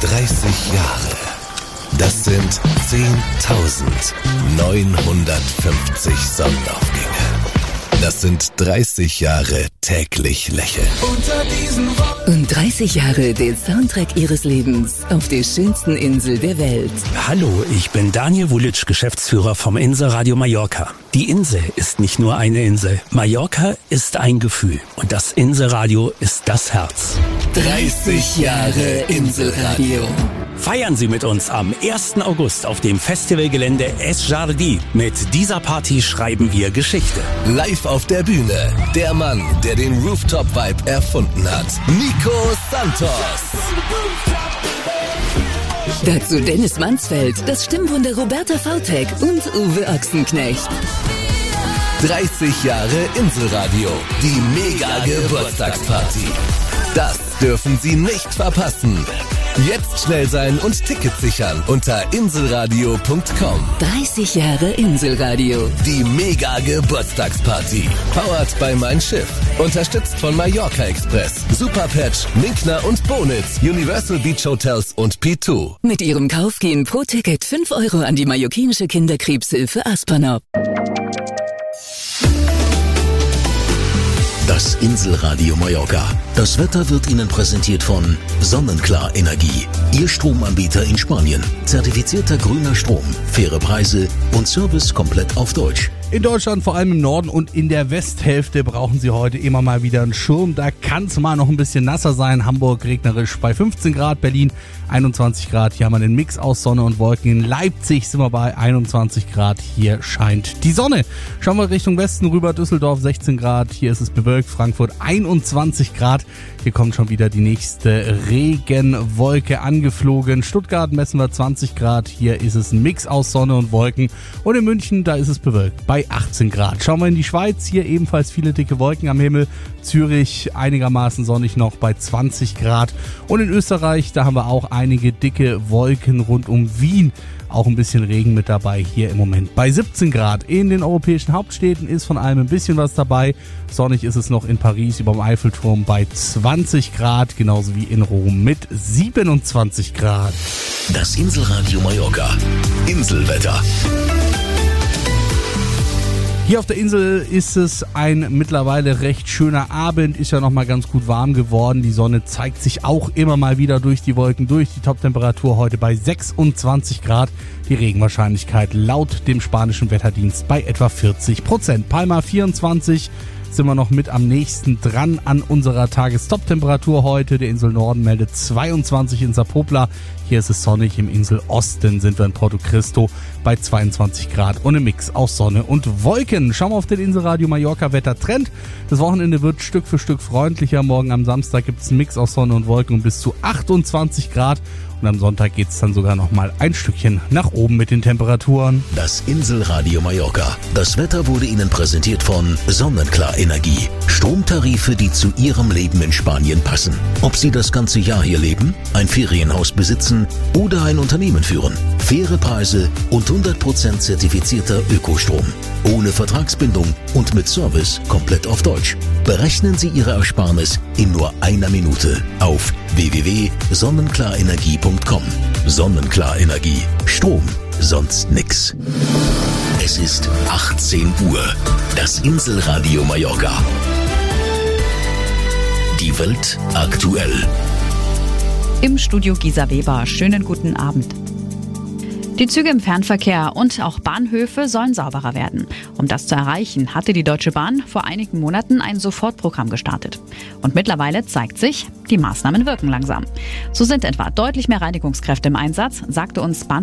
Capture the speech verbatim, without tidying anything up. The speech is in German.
dreißig Jahre. Das sind zehntausendneunhundertfünfzig Sonnenaufgänge. Das sind dreißig Jahre täglich lächeln. Unter diesen Und dreißig Jahre den Soundtrack ihres Lebens auf der schönsten Insel der Welt. Hallo, ich bin Daniel Vulic, Geschäftsführer vom Inselradio Mallorca. Die Insel ist nicht nur eine Insel. Mallorca ist ein Gefühl. Und das Inselradio ist das Herz. dreißig Jahre Inselradio. Feiern Sie mit uns am ersten August auf dem Festivalgelände Es Jardí. Mit dieser Party schreiben wir Geschichte. Live auf der Bühne, der Mann, der den Rooftop-Vibe erfunden hat. Nico Santos. Dazu Dennis Mansfeld, das Stimmwunder Roberta Vautek und Uwe Ochsenknecht. dreißig Jahre Inselradio. Die Mega-Geburtstagsparty. Das dürfen Sie nicht verpassen. Jetzt schnell sein und Tickets sichern unter inselradio punkt com. dreißig Jahre Inselradio. Die Mega-Geburtstagsparty. Powered by Mein Schiff. Unterstützt von Mallorca Express, Superpatch, Minkner und Bonitz, Universal Beach Hotels und P zwei. Mit ihrem Kauf gehen pro Ticket fünf Euro an die mallorquinische Kinderkrebshilfe Aspernop. Das Inselradio Mallorca. Das Wetter wird Ihnen präsentiert von Sonnenklar Energie. Ihr Stromanbieter in Spanien. Zertifizierter grüner Strom, faire Preise und Service komplett auf Deutsch. In Deutschland, vor allem im Norden und in der Westhälfte, brauchen Sie heute immer mal wieder einen Schirm. Da kann es mal noch ein bisschen nasser sein. Hamburg regnerisch bei fünfzehn Grad, Berlin einundzwanzig Grad. Hier haben wir den Mix aus Sonne und Wolken. In Leipzig sind wir bei einundzwanzig Grad. Hier scheint die Sonne. Schauen wir Richtung Westen rüber. Düsseldorf sechzehn Grad. Hier ist es bewölkt. Frankfurt einundzwanzig Grad. Hier kommt schon wieder die nächste Regenwolke angeflogen. Stuttgart messen wir zwanzig Grad. Hier ist es ein Mix aus Sonne und Wolken. Und in München, da ist es bewölkt bei achtzehn Grad. Schauen wir in die Schweiz. Hier ebenfalls viele dicke Wolken am Himmel. Zürich einigermaßen sonnig noch bei zwanzig Grad. Und in Österreich, da haben wir auch einige dicke Wolken rund um Wien. Auch ein bisschen Regen mit dabei hier im Moment bei siebzehn Grad. In den europäischen Hauptstädten ist von allem ein bisschen was dabei. Sonnig ist es noch in Paris über dem Eiffelturm bei zwanzig Grad, genauso wie in Rom mit siebenundzwanzig Grad. Das Inselradio Mallorca. Inselwetter. Hier auf der Insel ist es ein mittlerweile recht schöner Abend, ist ja noch mal ganz gut warm geworden. Die Sonne zeigt sich auch immer mal wieder durch die Wolken durch. Die Toptemperatur heute bei sechsundzwanzig Grad. Die Regenwahrscheinlichkeit laut dem spanischen Wetterdienst bei etwa vierzig Prozent. Palma vierundzwanzig. Sind wir noch mit am nächsten dran an unserer Tagestop-Temperatur heute. Der Insel Norden meldet zweiundzwanzig in Sapopla. Hier ist es sonnig. Im Inselosten sind wir in Porto Cristo bei zweiundzwanzig Grad und einem Mix aus Sonne und Wolken. Schauen wir auf den Inselradio Mallorca Wettertrend. Das Wochenende wird Stück für Stück freundlicher. Morgen am Samstag gibt es einen Mix aus Sonne und Wolken und bis zu achtundzwanzig Grad. Und am Sonntag geht es dann sogar noch mal ein Stückchen nach oben mit den Temperaturen. Das Inselradio Mallorca. Das Wetter wurde Ihnen präsentiert von Sonnenklar Energie. Stromtarife, die zu Ihrem Leben in Spanien passen. Ob Sie das ganze Jahr hier leben, ein Ferienhaus besitzen oder ein Unternehmen führen. Faire Preise und hundert Prozent zertifizierter Ökostrom. Ohne Vertragsbindung und mit Service komplett auf Deutsch. Berechnen Sie Ihre Ersparnis in nur einer Minute auf w w w punkt sonnenklarenergie punkt com. Sonnenklar Energie. Strom, sonst nix. Es ist achtzehn Uhr. Das Inselradio Mallorca. Die Welt aktuell. Im Studio Gisa Weber. Schönen guten Abend. Die Züge im Fernverkehr und auch Bahnhöfe sollen sauberer werden. Um das zu erreichen, hatte die Deutsche Bahn vor einigen Monaten ein Sofortprogramm gestartet. Und mittlerweile zeigt sich, die Maßnahmen wirken langsam. So sind etwa deutlich mehr Reinigungskräfte im Einsatz, sagte uns Bahn